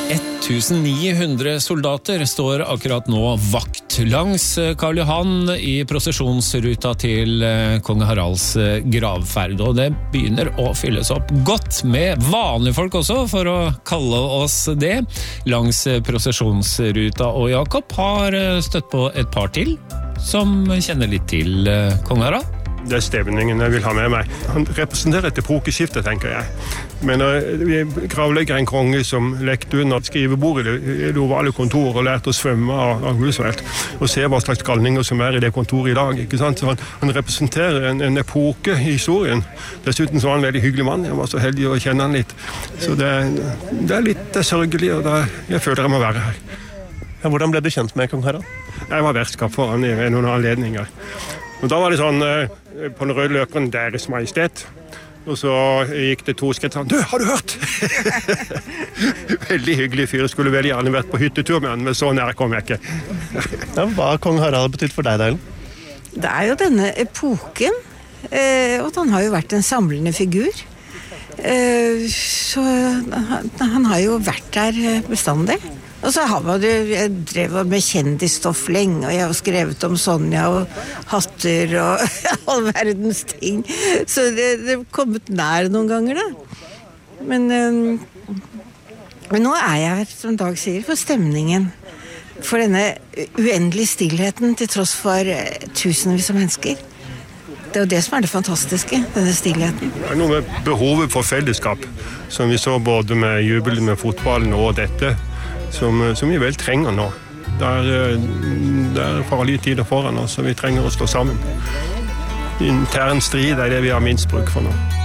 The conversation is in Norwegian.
1900 soldater står akkurat nå vakt langs Karl Johan i prosesjonsruta til kong Haralds gravferd, og det begynner å fylles opp godt med vanlige folk også, for å kalle oss det, langs prosesjonsruta, og Jakob har støtt på et par til som kjenner litt til kong Harald. Det stemningen jeg vil ha med meg. Han representerer et epokeskifte, tenker jeg. Men vi gravlegger en konge som lekte under skrivebordet i det ovale kontoret og lærte å svømme av Roosevelt, og se hva slags galninger som i det kontoret i dag. Ikke sant? Så han representerer en epoke i historien. Dessuten så var han en veldig hyggelig mann. Jeg var så heldig å kjenne han litt. Så det er litt sørgelig, og jeg føler jeg må være her. Ja, hvordan ble du kjent med kong Harald? Jeg var vertskap for han i noen anledninger. Og da var det sånn, på den røde løperen, Deres Majestet. Og så gikk det 2 skritt sånn, du, har du hørt? Veldig hyggelig fyr, skulle veldig gjerne vært på hyttetur med han, men så nær kom jeg ikke. Ja, hva har kong Harald betydd for deg, Dalen? Det er jo denne epoken, og han har jo vært en samlende figur. Så han har jo vært der bestandig. Og så jeg drev med kjendisstoff lenge, og jeg har skrevet om Sonja og hatter og all verdens ting. Så det har kommet nær noen ganger da. Men nå er jeg her, som Dag sier, for stemningen. For denne uendelige stillheten til tross for tusenvis av mennesker. Det er jo det som er det fantastiske, denne stillheten. Det er noe med behovet for fellesskap, som vi så både med jubelen med fotballen og dette, som vi vel trenger nå. Det er farlige tider foran oss, så vi trenger å stå sammen. Intern strid er det vi har minst bruk for nå.